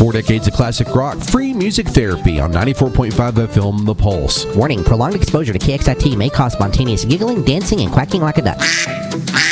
4 decades of classic rock, free music therapy on 94.5 FM The Pulse. Warning, prolonged exposure to KXIT may cause spontaneous giggling, dancing, and quacking like a duck.